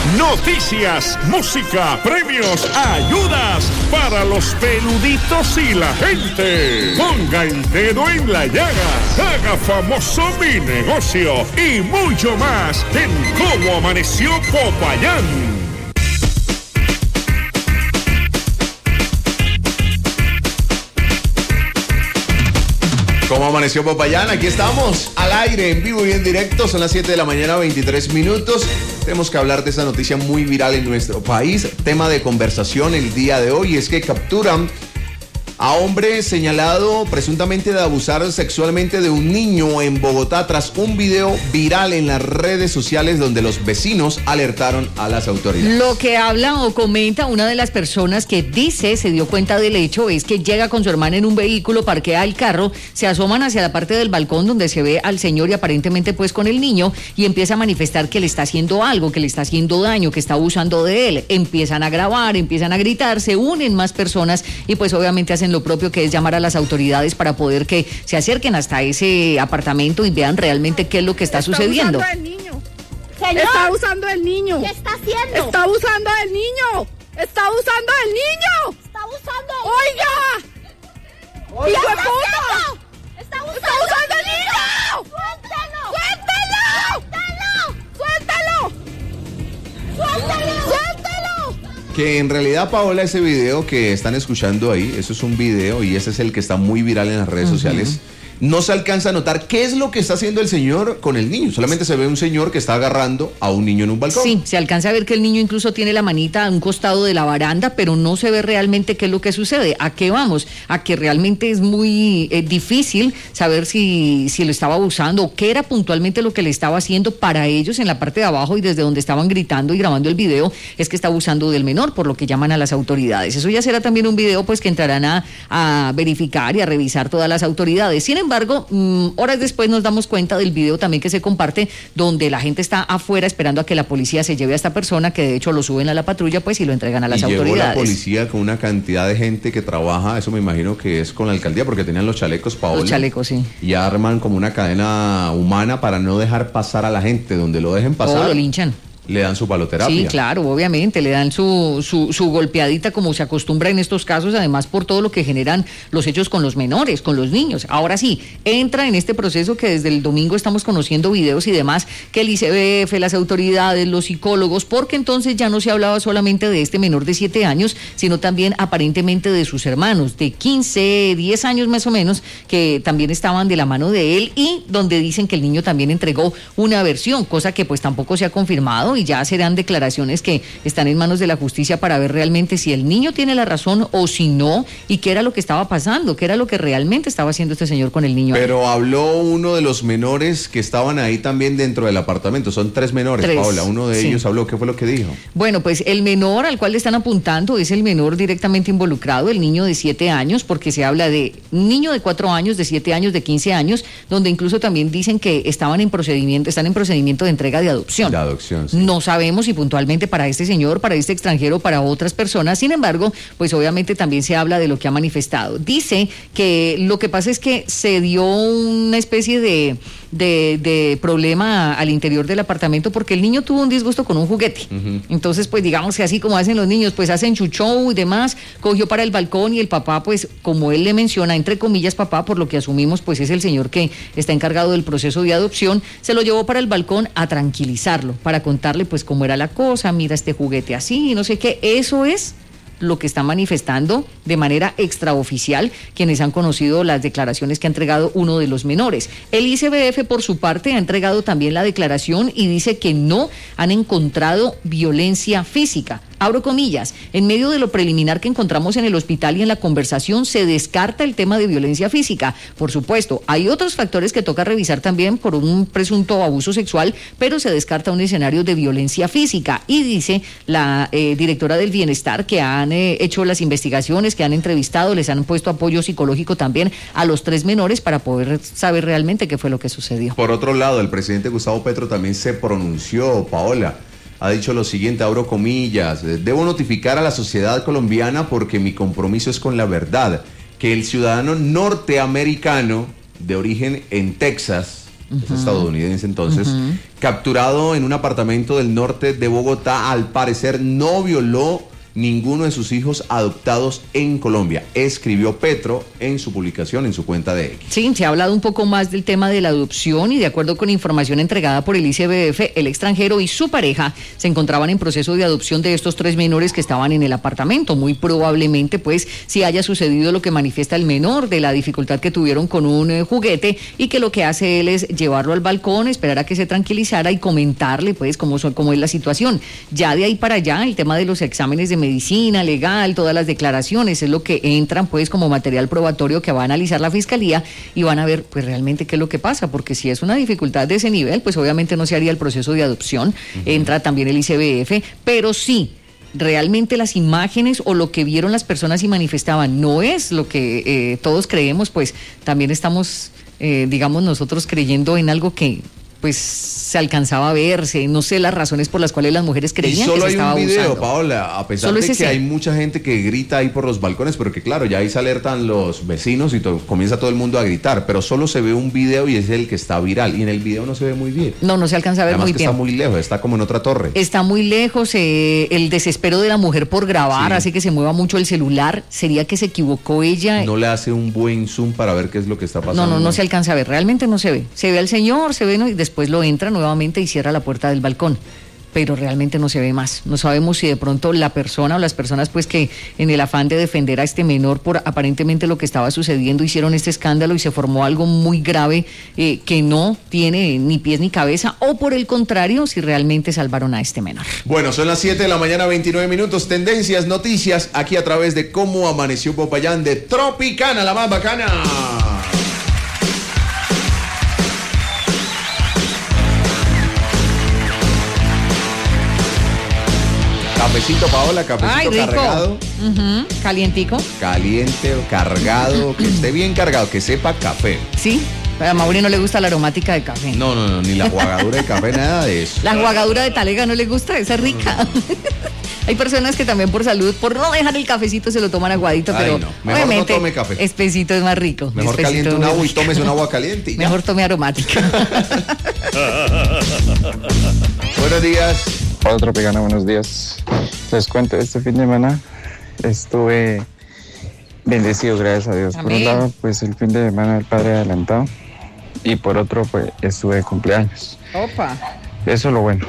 Noticias, música, premios, ayudas para los peluditos y la gente. Ponga el dedo en la llaga, haga famoso mi negocio y mucho más en Cómo Amaneció Popayán. ¿Cómo amaneció Popayán? Aquí estamos, al aire, en vivo y en directo. Son las 7 de la mañana, 23 minutos. Tenemos que hablar de esa noticia muy viral en nuestro país. Tema de conversación el día de hoy es que capturan a hombre señalado presuntamente de abusar sexualmente de un niño en Bogotá tras un video viral en las redes sociales donde los vecinos alertaron a las autoridades. Lo que habla o comenta una de las personas que dice se dio cuenta del hecho es que llega con su hermana en un vehículo, parquea el carro, se asoman hacia la parte del balcón donde se ve al señor y aparentemente pues con el niño y empieza a manifestar que le está haciendo algo, que le está haciendo daño, que está abusando de él. Empiezan a grabar, empiezan a gritar, se unen más personas y pues obviamente hacen lo propio, que es llamar a las autoridades para poder que se acerquen hasta ese apartamento y vean realmente qué es lo que está sucediendo. Usando el niño. Señor, está usando el niño. ¿Qué está haciendo? Está usando el niño. Está usando el niño. Está usando Oiga. ¿Qué ¡Hijo de está puta! haciendo? Está usando el niño. ¡Suéltelo! ¡Suéltelo! Que en realidad, Paola, ese video que están escuchando ahí, eso es un video y ese es el que está muy viral en las redes sociales. No se alcanza a notar qué es lo que está haciendo el señor con el niño. Solamente se ve un señor que está agarrando a un niño en un balcón. Sí, se alcanza a ver que el niño incluso tiene la manita a un costado de la baranda, pero no se ve realmente qué es lo que sucede. ¿A qué vamos? A que realmente es muy difícil saber si lo estaba abusando o qué era puntualmente lo que le estaba haciendo. Para ellos, en la parte de abajo y desde donde estaban gritando y grabando el video, es que está abusando del menor, por lo que llaman a las autoridades. Eso ya será también un video pues que entrarán a verificar y a revisar todas las autoridades. Sin embargo, horas después nos damos cuenta del video también que se comparte, donde la gente está afuera esperando a que la policía se lleve a esta persona, que de hecho lo suben a la patrulla pues y lo entregan a las autoridades. Llegó la policía con una cantidad de gente que trabaja, eso me imagino que es con la alcaldía, porque tenían los chalecos, Paola. Los chalecos, sí. Y arman como una cadena humana para no dejar pasar a la gente. Donde lo dejen pasar, lo linchan. Le dan su paloterapia. Sí, claro, obviamente, le dan su golpeadita como se acostumbra en estos casos, además por todo lo que generan los hechos con los menores, con los niños. Ahora sí, entra en este proceso que desde el domingo estamos conociendo videos y demás, que el ICBF, las autoridades, los psicólogos, porque entonces ya no se hablaba solamente de este menor de 7 años, sino también aparentemente de sus hermanos, de 15, 10 años más o menos, que también estaban de la mano de él y donde dicen que el niño también entregó una versión, cosa que pues tampoco se ha confirmado y ya serán declaraciones que están en manos de la justicia para ver realmente si el niño tiene la razón o si no, y qué era lo que estaba pasando, qué era lo que realmente estaba haciendo este señor con el niño. Pero habló uno de los menores que estaban ahí también dentro del apartamento. Son 3 menores, Paola. Uno de ellos habló. ¿Qué fue lo que dijo? Bueno, pues el menor al cual le están apuntando es el menor directamente involucrado, el niño de 7 años, porque se habla de niño de 4 años, de 7 años, de 15 años, donde incluso también dicen que están en procedimiento de entrega de adopción. De adopción, sí. No sabemos si puntualmente para este señor, para este extranjero, para otras personas. Sin embargo, pues obviamente también se habla de lo que ha manifestado. Dice que lo que pasa es que se dio una especie de problema al interior del apartamento porque el niño tuvo un disgusto con un juguete. Entonces, pues digamos que así como hacen los niños, pues hacen su show y demás, cogió para el balcón y el papá, pues como él le menciona, entre comillas papá, por lo que asumimos, pues es el señor que está encargado del proceso de adopción, se lo llevó para el balcón a tranquilizarlo, para contarle pues cómo era la cosa, mira este juguete así, no sé qué. Eso es lo que está manifestando de manera extraoficial quienes han conocido las declaraciones que ha entregado uno de los menores. El ICBF, por su parte, ha entregado también la declaración y dice que no han encontrado violencia física. Abro comillas, en medio de lo preliminar que encontramos en el hospital y en la conversación se descarta el tema de violencia física. Por supuesto, hay otros factores que toca revisar también por un presunto abuso sexual, pero se descarta un escenario de violencia física. Y dice la directora del bienestar que han hecho las investigaciones, que han entrevistado, les han puesto apoyo psicológico también a los 3 menores para poder saber realmente qué fue lo que sucedió. Por otro lado, el presidente Gustavo Petro también se pronunció, Paola. Ha dicho lo siguiente, abro comillas, debo notificar a la sociedad colombiana porque mi compromiso es con la verdad, que el ciudadano norteamericano de origen en Texas es estadounidense entonces, capturado en un apartamento del norte de Bogotá, al parecer no violó ninguno de sus hijos adoptados en Colombia, escribió Petro en su publicación, en su cuenta de X. Sí, se ha hablado un poco más del tema de la adopción y de acuerdo con información entregada por el ICBF, el extranjero y su pareja se encontraban en proceso de adopción de estos 3 menores que estaban en el apartamento. Muy probablemente, pues, si haya sucedido lo que manifiesta el menor de la dificultad que tuvieron con un juguete y que lo que hace él es llevarlo al balcón, esperar a que se tranquilizara y comentarle, pues, cómo es la situación. Ya de ahí para allá, el tema de los exámenes de medicina, legal, todas las declaraciones, es lo que entran pues como material probatorio que va a analizar la fiscalía y van a ver pues realmente qué es lo que pasa, porque si es una dificultad de ese nivel, pues obviamente no se haría el proceso de adopción, entra también el ICBF, pero sí, realmente las imágenes o lo que vieron las personas y manifestaban no es lo que todos creemos, pues también estamos, digamos, nosotros creyendo en algo que pues se alcanzaba a verse, no sé las razones por las cuales las mujeres creían que se estaba abusando. Y solo hay un video, Paola, a pesar de que hay mucha gente que grita ahí por los balcones, pero que claro, ya ahí se alertan los vecinos y comienza todo el mundo a gritar, pero solo se ve un video y es el que está viral, y en el video no se ve muy bien. No se alcanza a ver muy bien. Está muy lejos, está como en otra torre. Está muy lejos, el desespero de la mujer por grabar hace que se mueva mucho el celular, sería que se equivocó ella. No le hace un buen zoom para ver qué es lo que está pasando. No se alcanza a ver, realmente no se ve. Se ve al señor, se ve, ¿no? Y después lo entra nuevamente y cierra la puerta del balcón, pero realmente no se ve más. No sabemos si de pronto la persona o las personas pues que en el afán de defender a este menor por aparentemente lo que estaba sucediendo hicieron este escándalo y se formó algo muy grave que no tiene ni pies ni cabeza, o por el contrario, si realmente salvaron a este menor. Bueno, son las 7 de la mañana, 29 minutos, tendencias, noticias, aquí a través de Cómo Amaneció Popayán de Tropicana, la más bacana. Cafecito, Paola, cafecito cargado. Calientico. Caliente, cargado, que esté bien cargado, que sepa café. Sí, a Mauri no le gusta la aromática de café. No, ni la jugadura de café, nada de eso. La jugadura de talega no le gusta, esa es rica. Hay personas que también por salud, por no dejar el cafecito, se lo toman aguadito, pero no. Mejor obviamente no tome café. Espesito es más rico. Mejor caliente un agua y tómese un agua caliente. Y mejor tome aromática. Buenos días. Hola Tropicana, buenos días. Les cuento, este fin de semana estuve bendecido, gracias a Dios. Amén. Por un lado, pues el fin de semana del padre adelantado, y por otro, pues estuve de cumpleaños. Opa. Eso es lo bueno.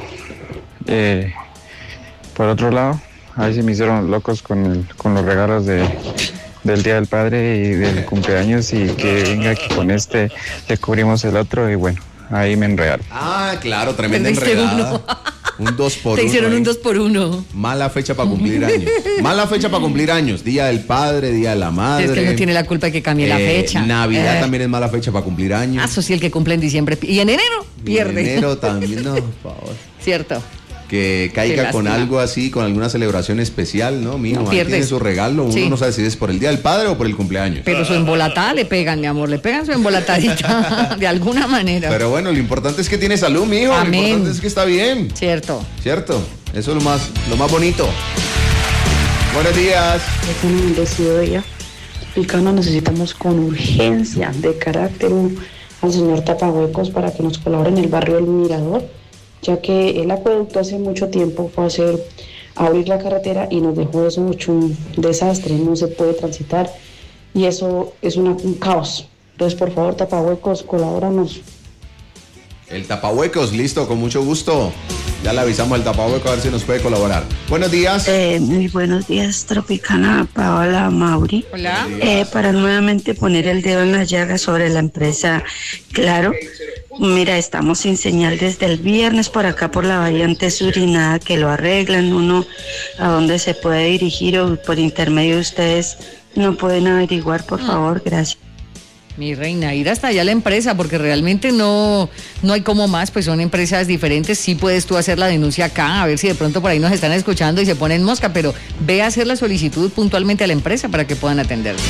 Por otro lado, ahí se me hicieron locos con los regalos del Día del Padre y del cumpleaños, y que venga que con este le cubrimos el otro, y bueno, ahí me enredaron. Ah, claro, tremenda enredada. Un 2 por 1. Te hicieron un 2 por 1. Mala fecha para cumplir años. Mala fecha para cumplir años. Día del Padre, Día de la Madre. Es que no tiene la culpa de que cambie la fecha. Navidad también es mala fecha para cumplir años. Eso sí, el que cumple en diciembre. Y en enero pierde. En enero también, no, por favor. Cierto. Que caiga con algo así, con alguna celebración especial, ¿no? Mijo, ahí tiene su regalo. Uno no sabe si es por el Día del Padre o por el cumpleaños. Pero su embolatada le pegan, mi amor. Le pegan su embolatadita de alguna manera. Pero bueno, lo importante es que tiene salud, mijo. Amén. Lo importante es que está bien. Cierto. Cierto. Eso es lo más bonito. Buenos días. Es un bendecido día. Picano, necesitamos con urgencia de carácter al señor Tapahuecos para que nos colabore en el barrio del Mirador, ya que el acueducto hace mucho tiempo fue a abrir la carretera y nos dejó eso mucho un desastre, no se puede transitar y eso es un caos. Entonces, por favor, Tapahuecos, colabóranos. El Tapahuecos, listo, con mucho gusto. Ya le avisamos al Tapahueco a ver si nos puede colaborar. Buenos días. Muy buenos días, Tropicana, Paola, Mauri. Hola. Para nuevamente poner el dedo en la llaga sobre la empresa Claro. Mira, estamos sin señal desde el viernes por acá por la variante sur y nada que lo arreglan. Uno a dónde se puede dirigir o por intermedio de ustedes no pueden averiguar, por favor, gracias. Mi reina, ir hasta allá a la empresa, porque realmente no hay como más, pues son empresas diferentes. Sí puedes tú hacer la denuncia acá, a ver si de pronto por ahí nos están escuchando y se ponen mosca, pero ve a hacer la solicitud puntualmente a la empresa para que puedan atenderte.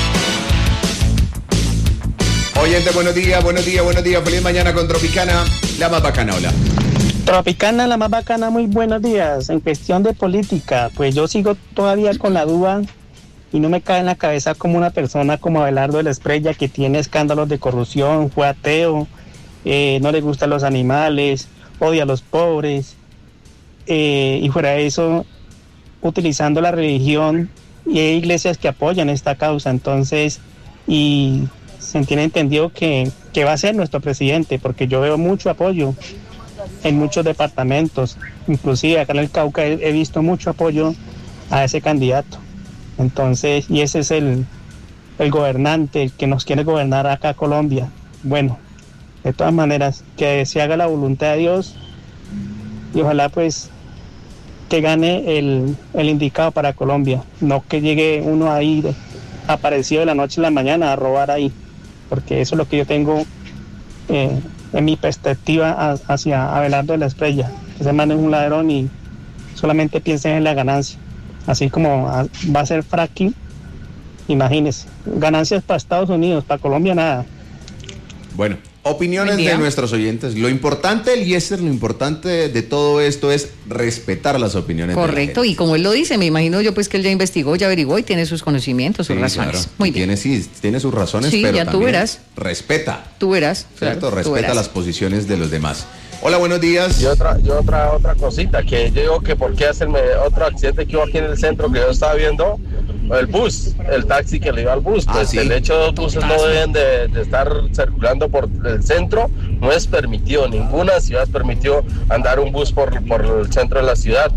Oyente, buenos días, feliz mañana con Tropicana, la más bacana, hola. Tropicana, la más bacana, muy buenos días. En cuestión de política, pues yo sigo todavía con la duda y no me cae en la cabeza como una persona como Abelardo de la Esprella, que tiene escándalos de corrupción, fue ateo, no le gustan los animales, odia a los pobres, y fuera de eso, utilizando la religión, y hay iglesias que apoyan esta causa, entonces, y se tiene entendido que va a ser nuestro presidente, porque yo veo mucho apoyo en muchos departamentos, inclusive acá en el Cauca he visto mucho apoyo a ese candidato. Entonces, y ese es el gobernante, el que nos quiere gobernar acá Colombia. Bueno, de todas maneras, que se haga la voluntad de Dios y ojalá pues que gane el indicado para Colombia, no que llegue uno ahí aparecido de la noche a la mañana a robar ahí, porque eso es lo que yo tengo en mi perspectiva hacia Abelardo de la Espriella. Ese man es un ladrón y solamente piensa en la ganancia, así como va a ser fracking, imagínese, ganancias para Estados Unidos, para Colombia nada. Bueno, opiniones de nuestros oyentes. Lo importante, Eliezer, lo importante de todo esto es respetar las opiniones. Correcto, y como él lo dice, me imagino yo pues que él ya investigó, ya averiguó y tiene sus conocimientos, sus razones. Claro. Muy bien. Tiene sus razones, sí, pero ya también tú verás. Respeta. Tú verás. ¿Cierto? Claro, respeta las posiciones de los demás. Hola, buenos días. Y otra cosita, que yo digo que por qué hacerme otro accidente que hubo aquí en el centro que yo estaba viendo, el bus, el taxi que le iba al bus, pues sí. El hecho de los buses no deben de estar circulando por el centro, no es permitido, ninguna ciudad permitió andar un bus por el centro de la ciudad.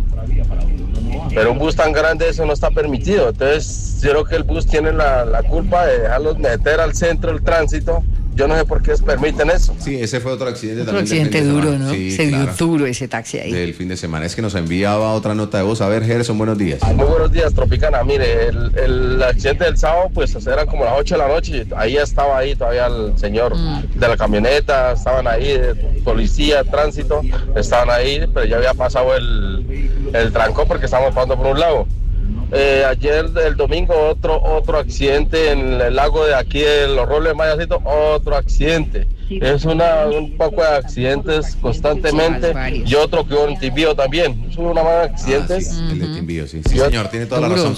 Pero un bus tan grande eso no está permitido, entonces yo creo que el bus tiene la culpa de dejarlos meter al centro el tránsito. Yo no sé por qué permiten eso. Sí, ese fue otro accidente otro también. Accidente duro, ¿no? Sí, se dio duro ese taxi ahí. Del fin de semana. Es que nos enviaba otra nota de voz. A ver, Gerson, buenos días. Muy buenos días, Tropicana. Mire, el accidente del sábado, pues eran como las 8 de la noche. Ahí estaba todavía el señor de la camioneta. Estaban ahí, policía, tránsito. Estaban ahí, pero ya había pasado el trancón porque estábamos pasando por un lago. Ayer, el domingo, otro accidente en el lago de aquí de Los Robles de Mayacito, otro accidente. Es un poco de accidentes constantemente y otro que hubo en Timbío también. Es una más de accidentes. Sí, el de Timbío, sí. Sí, señor, tiene toda la razón.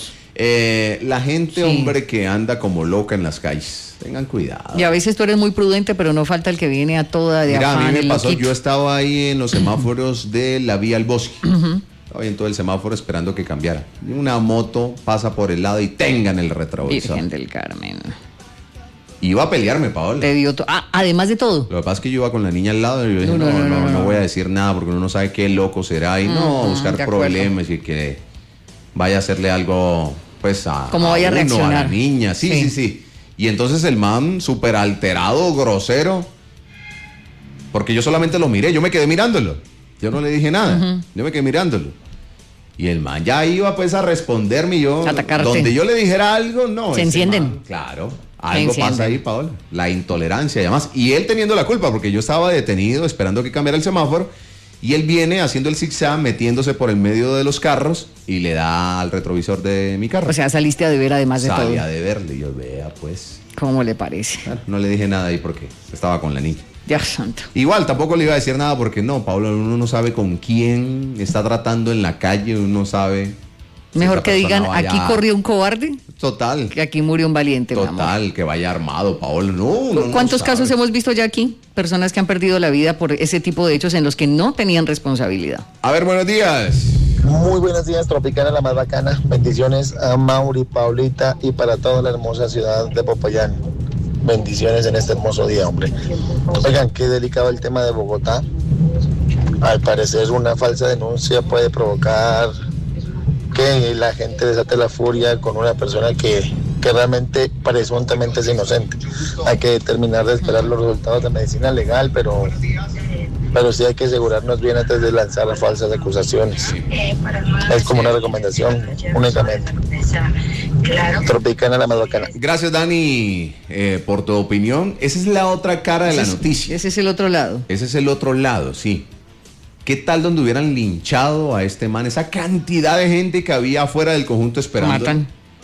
La gente, hombre, que anda como loca en las calles, tengan cuidado. Y a veces tú eres muy prudente, pero no falta el que viene a toda de afán. Mira, a mí me pasó, yo estaba ahí en los semáforos de la vía al bosque. Estaba en todo el semáforo esperando que cambiara. Y una moto pasa por el lado y tengan el retrovisor. Virgen del Carmen. Iba a pelearme, Paola. Te dio además de todo. Lo que pasa es que yo iba con la niña al lado y yo dije, no voy a decir nada porque uno no sabe qué loco será y buscar problemas y que vaya a hacerle algo pues a vaya a reaccionar a la niña. Sí. Y entonces el man súper alterado, grosero, porque yo solamente lo miré, yo me quedé mirándolo. Yo no le dije nada, yo me quedé mirándolo. Y el man ya iba pues a responderme y yo, atacarte. Donde yo le dijera algo, no. Se encienden. Man, claro, algo pasa ahí, Paola. La intolerancia y además. Y él teniendo la culpa, porque yo estaba detenido esperando que cambiara el semáforo. Y él viene haciendo el zigzag, metiéndose por el medio de los carros y le da al retrovisor de mi carro. O sea, saliste a deber además de todo. Salí a deberle, yo vea pues. ¿Cómo le parece? Claro, no le dije nada ahí porque estaba con la niña. Dios santo. Igual, tampoco le iba a decir nada porque no, Pablo, uno no sabe con quién está tratando en la calle, uno no sabe. Mejor que digan, aquí corrió un cobarde. Total. Que aquí murió un valiente. Total, que vaya armado, Paola. No. ¿Cuántos casos hemos visto ya aquí? Personas que han perdido la vida por ese tipo de hechos en los que no tenían responsabilidad. A ver, buenos días. Muy buenos días, Tropicana, la más bacana. Bendiciones a Mauri, Paulita y para toda la hermosa ciudad de Popayán. Bendiciones en este hermoso día, hombre. Oigan, qué delicado el tema de Bogotá. Al parecer una falsa denuncia puede provocar que la gente desate la furia con una persona que realmente presuntamente es inocente. Hay que terminar de esperar los resultados de medicina legal, pero sí hay que asegurarnos bien antes de lanzar las falsas acusaciones. Es como una recomendación únicamente. Tropicana, la más bacana. Gracias, Dani, por tu opinión. Esa es la otra cara de la noticia. Ese es el otro lado. Ese es el otro lado, sí. ¿Qué tal donde hubieran linchado a este man? Esa cantidad de gente que había afuera del conjunto esperando. Matan.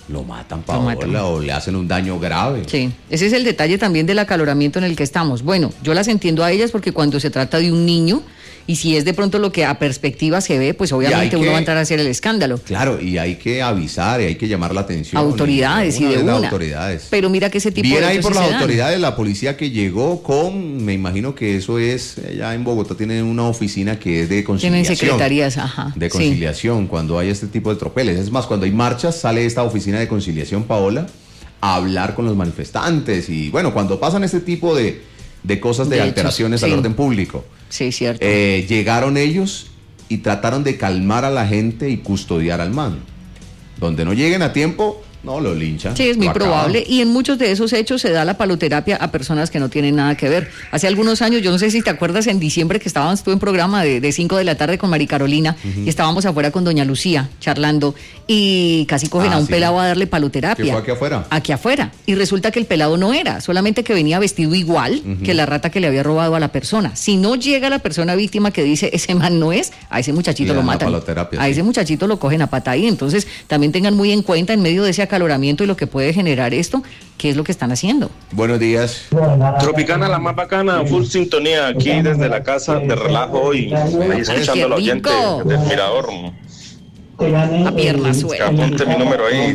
lo matan, Paola, o le hacen un daño grave. Sí, ese es el detalle también del acaloramiento en el que estamos. Bueno, yo las entiendo a ellas porque cuando se trata de un niño, y si es de pronto lo que a perspectiva se ve, pues obviamente uno va a entrar a hacer el escándalo. Claro, y hay que avisar y hay que llamar la atención. Autoridades y de una. Autoridades. Pero mira que ese tipo bien de ahí por las se autoridades, la policía que llegó con, me imagino que eso es, allá en Bogotá tienen una oficina que es de conciliación. Tienen secretarías, ajá. De conciliación, cuando hay este tipo de tropeles. Es más, cuando hay marchas, sale esta oficina de conciliación, Paola, a hablar con los manifestantes. Y bueno, cuando pasan este tipo de cosas, de alteraciones al orden público. Sí, cierto. Llegaron ellos y trataron de calmar a la gente y custodiar al man. Donde no lleguen a tiempo, no lo linchan. Sí, es muy probable. Y en muchos de esos hechos se da la paloterapia a personas que no tienen nada que ver. Hace algunos años, yo no sé si te acuerdas, en diciembre que estábamos tú en programa de 5 de la tarde con Mari Carolina, y estábamos afuera con doña Lucía charlando y casi cogen a un pelado a darle paloterapia. ¿Qué fue aquí afuera? Aquí afuera. Y resulta que el pelado no era, solamente que venía vestido igual que la rata que le había robado a la persona. Si no llega la persona víctima que dice, ese man no es, a ese muchachito lo matan. A ese muchachito lo cogen a pata ahí. Entonces, también tengan muy en cuenta en medio de ese acaloramiento y lo que puede generar esto, qué es lo que están haciendo. Buenos días. Tropicana, la más bacana, full sintonía aquí desde la casa de relajo y ahí escuchando al oyente del Mirador. A pierna suela. Apunte mi número ahí,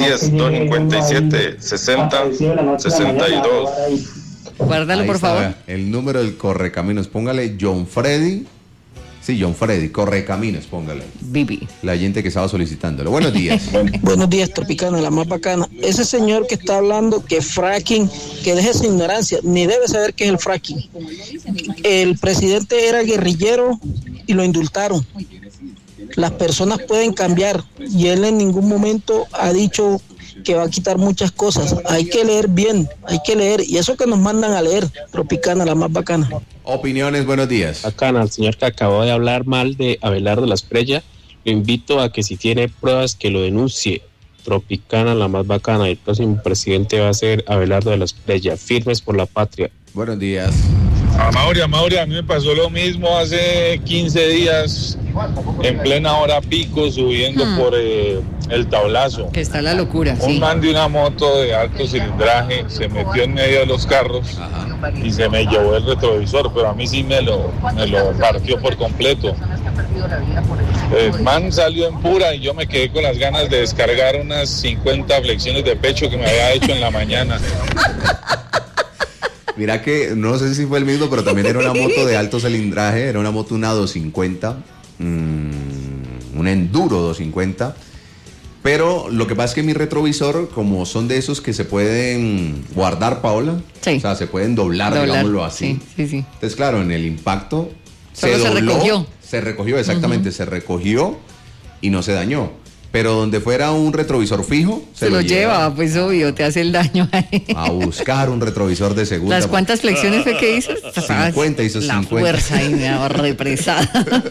310-257-60-62. Guárdalo, por favor. El número del Correcaminos, póngale John Freddy. Sí, John Freddy, Correcaminos, póngale. Bibi. La gente que estaba solicitándolo. Buenos días. Buenos días, Tropicana, la más bacana. Ese señor que está hablando que fracking, que deje esa ignorancia, ni debe saber qué es el fracking. El presidente era guerrillero y lo indultaron. Las personas pueden cambiar y él en ningún momento ha dicho que va a quitar muchas cosas. Hay que leer bien, hay que leer, y eso que nos mandan a leer. Tropicana, la más bacana. Opiniones, buenos días. Bacana, al señor que acabó de hablar mal de Abelardo Las Prella, lo invito a que si tiene pruebas que lo denuncie. Tropicana, la más bacana, el próximo presidente va a ser Abelardo de Las Prella, firmes por la patria. Buenos días. A Mauri, a mí me pasó lo mismo hace 15 días, en plena hora pico, subiendo por el Tablazo. Que está la locura, Un man de una moto de alto cilindraje se metió en medio de los carros y se me llevó el retrovisor, pero a mí sí me lo partió por completo. El man salió en pura y yo me quedé con las ganas de descargar unas 50 flexiones de pecho que me había hecho en la mañana. Mira que, no sé si fue el mismo, pero también era una moto de alto cilindraje, era una moto, una 250, un Enduro 250, pero lo que pasa es que mi retrovisor, como son de esos que se pueden guardar, Paola, o sea, se pueden doblar, digámoslo así. Sí. Entonces, claro, en el impacto se recogió. Se recogió, exactamente, se recogió y no se dañó. Pero donde fuera un retrovisor fijo, se lo lleva, pues obvio, te hace el daño ahí. A buscar un retrovisor de segunda. ¿Las cuántas flexiones fue que hizo? 50 hizo 50. La fuerza ahí me ha represada.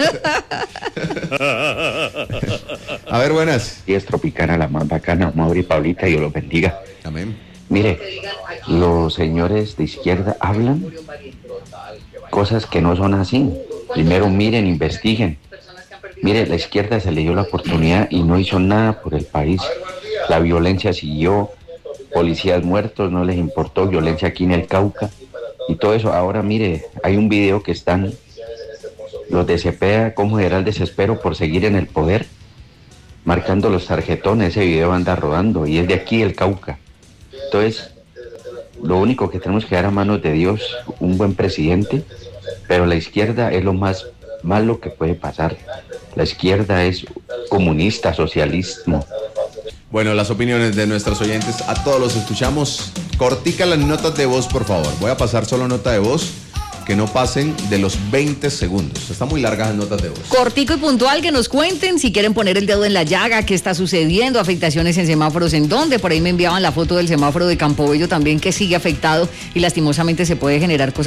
A ver, buenas. Y es Tropicana, la más bacana, Mauri, Paulita, Dios los bendiga. Amén. Mire, los señores de izquierda hablan cosas que no son así. Primero miren, investiguen. Mire, la izquierda se le dio la oportunidad y no hizo nada por el país. La violencia siguió, policías muertos, no les importó, violencia aquí en el Cauca y todo eso. Ahora mire, hay un video que están los de Cepeda, cómo era el desespero por seguir en el poder, marcando los tarjetones. Ese video anda rodando y es de aquí el Cauca. Entonces, lo único que tenemos que dar a manos de Dios, un buen presidente, pero la izquierda es lo más malo que puede pasar. La izquierda es comunista, socialismo. Bueno, las opiniones de nuestros oyentes, a todos los escuchamos. Cortica las notas de voz, por favor. Voy a pasar solo nota de voz, que no pasen de los 20 segundos. Están muy largas las notas de voz. Cortico y puntual, que nos cuenten si quieren poner el dedo en la llaga, qué está sucediendo, afectaciones en semáforos, en dónde. Por ahí me enviaban la foto del semáforo de Campobello también, que sigue afectado y lastimosamente se puede generar cosas